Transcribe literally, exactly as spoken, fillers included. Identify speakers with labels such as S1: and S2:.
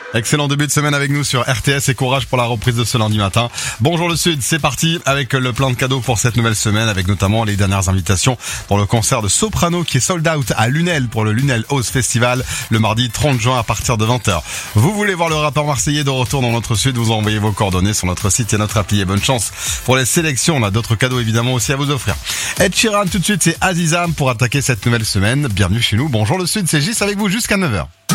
S1: Excellent début de semaine avec nous sur R T S et courage pour la reprise de ce lundi matin. Bonjour le Sud, c'est parti avec le plein de cadeaux pour cette nouvelle semaine, avec notamment les dernières invitations pour le concert de Soprano qui est sold out à Lunel pour le Lunel House Festival le mardi trente juin à partir de vingt heures. Vous voulez voir le rappeur marseillais de retour dans notre Sud, vous envoyez vos coordonnées sur notre site et notre appli. Et bonne chance pour les sélections, on a d'autres cadeaux évidemment aussi à vous offrir. Ed Sheeran tout de suite, c'est Azizam pour attaquer cette nouvelle semaine. Bienvenue chez nous, bonjour le Sud, c'est Gis avec vous jusqu'à neuf heures.